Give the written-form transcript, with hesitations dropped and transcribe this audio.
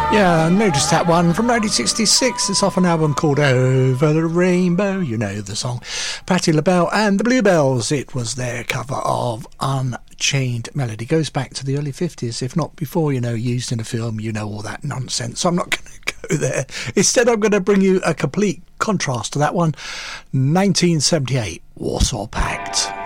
Yeah, I noticed that one from 1966. It's off an album called Over the Rainbow. You know the song. Patti LaBelle and the Bluebells. It was their cover of Unchained Melody. Goes back to the early 50s, if not before, used in a film, all that nonsense. So I'm not going to go there. Instead, I'm going to bring you a complete contrast to that one. 1978, Warsaw Pact.